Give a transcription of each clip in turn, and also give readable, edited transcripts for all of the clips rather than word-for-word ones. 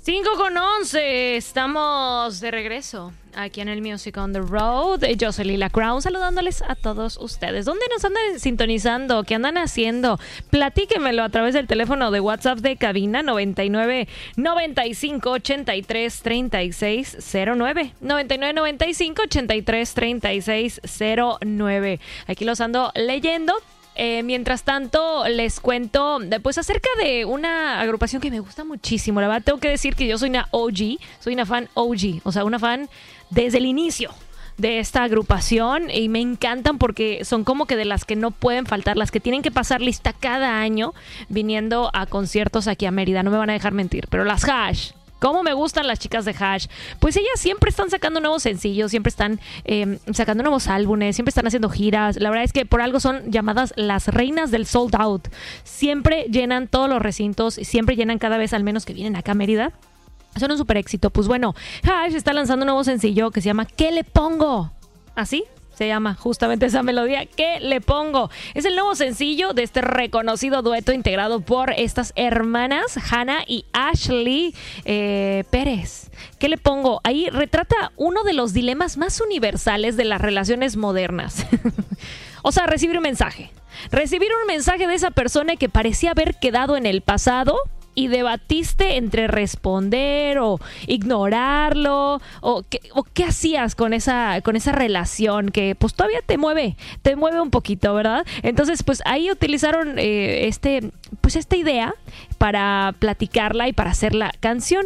5:11, estamos de regreso aquí en el Music on the Road. Yo soy Lila Crown, saludándoles a todos ustedes. ¿Dónde nos andan sintonizando? ¿Qué andan haciendo? Platíquenmelo a través del teléfono de WhatsApp de cabina 99 95 83 36 09. 99 95 83 36 09. Aquí los ando leyendo. Mientras tanto, les cuento pues acerca de una agrupación que me gusta muchísimo. La verdad, tengo que decir que yo soy una OG, soy una fan OG, o sea, una fan desde el inicio de esta agrupación, y me encantan porque son como que de las que no pueden faltar, las que tienen que pasar lista cada año viniendo a conciertos aquí a Mérida. No me van a dejar mentir, pero las Hash. ¿Cómo me gustan las chicas de Hash? Pues ellas siempre están sacando nuevos sencillos, siempre están sacando nuevos álbumes, siempre están haciendo giras. La verdad es que por algo son llamadas las reinas del sold out. Siempre llenan todos los recintos, siempre llenan cada vez al menos que vienen acá a Mérida. Son un súper éxito. Pues bueno, Hash está lanzando un nuevo sencillo que se llama ¿Qué le pongo? ¿Así? Se llama justamente esa melodía, ¿Qué le pongo? Es el nuevo sencillo de este reconocido dueto integrado por estas hermanas, Hannah y Ashley Pérez. ¿Qué le pongo? Ahí retrata uno de los dilemas más universales de las relaciones modernas. O sea, recibir un mensaje de esa persona que parecía haber quedado en el pasado, y debatiste entre responder o ignorarlo, o qué hacías con esa relación que pues todavía te mueve un poquito, ¿verdad? Entonces pues ahí utilizaron esta idea para platicarla y para hacer la canción.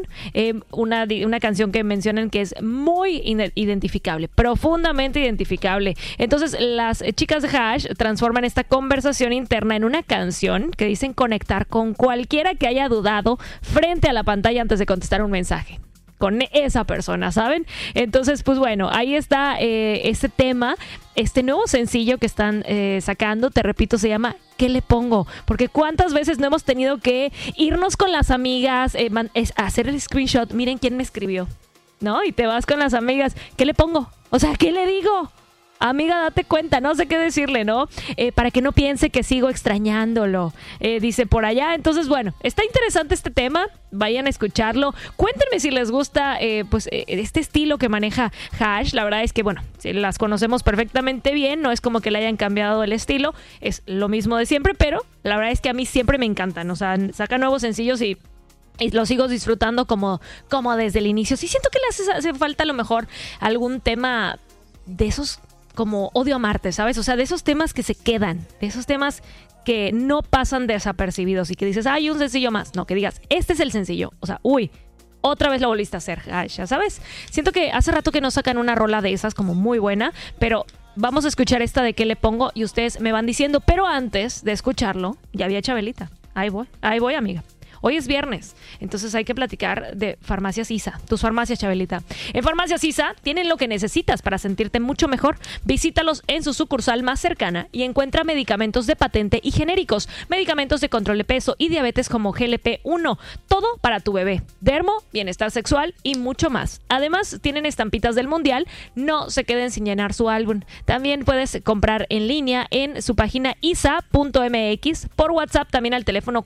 Una canción que mencionan que es muy identificable, profundamente identificable. Entonces las chicas de Hash transforman esta conversación interna en una canción que dicen conectar con cualquiera que haya dudado frente a la pantalla antes de contestar un mensaje con esa persona, ¿saben? Entonces, pues bueno, ahí está este tema, este nuevo sencillo que están sacando. Te repito, se llama ¿Qué le pongo? Porque cuántas veces no hemos tenido que irnos con las amigas, hacer el screenshot, miren quién me escribió, ¿no? Y te vas con las amigas, ¿qué le pongo? O sea, ¿qué le digo? Amiga, date cuenta, no sé qué decirle, ¿no? Para que no piense que sigo extrañándolo, dice por allá. Entonces, bueno, está interesante este tema. Vayan a escucharlo. Cuéntenme si les gusta este estilo que maneja Hash. La verdad es que, bueno, si las conocemos perfectamente bien, no es como que le hayan cambiado el estilo. Es lo mismo de siempre, pero la verdad es que a mí siempre me encantan. O sea, sacan nuevos sencillos y los sigo disfrutando como desde el inicio. Sí siento que les hace falta a lo mejor algún tema de esos como Odio a Marte, ¿sabes? O sea, de esos temas que se quedan, de esos temas que no pasan desapercibidos y que dices, hay un sencillo más. No, que digas, este es el sencillo. O sea, otra vez lo volviste a hacer, ya sabes. Siento que hace rato que no sacan una rola de esas como muy buena, pero vamos a escuchar esta de ¿Qué le pongo? Y ustedes me van diciendo, pero antes de escucharlo, ya había Chabelita. Ahí voy, amiga. Hoy es viernes, entonces hay que platicar de Farmacias ISA, tus farmacias, Chabelita. En Farmacias ISA tienen lo que necesitas para sentirte mucho mejor. Visítalos en su sucursal más cercana y encuentra medicamentos de patente y genéricos, medicamentos de control de peso y diabetes como GLP-1, todo para tu bebé, dermo, bienestar sexual y mucho más. Además, tienen estampitas del mundial, no se queden sin llenar su álbum. También puedes comprar en línea en su página isa.mx, por WhatsApp también al teléfono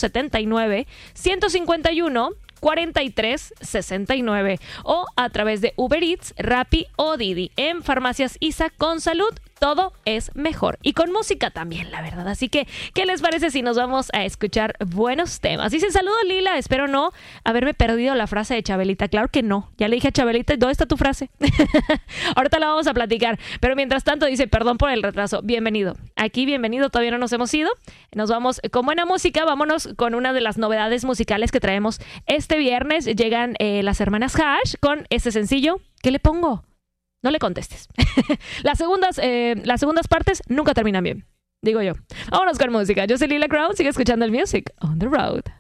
479 151 43 69 o a través de Uber Eats, Rappi o Didi. En Farmacias ISA, con salud todo es mejor y con música también, la verdad. Así que, ¿qué les parece si nos vamos a escuchar buenos temas? Dice, saludos Lila, espero no haberme perdido la frase de Chabelita. Claro que no, ya le dije a Chabelita, ¿dónde está tu frase? Ahorita la vamos a platicar, pero mientras tanto dice, perdón por el retraso, bienvenido. Aquí bienvenido, todavía no nos hemos ido. Nos vamos con buena música, vámonos con una de las novedades musicales que traemos este viernes. Llegan las hermanas Hash con este sencillo, ¿Qué le pongo? No le contestes. Las segundas partes nunca terminan bien, digo yo. Vámonos con música. Yo soy Lila Crown, sigue escuchando el Music on the Road.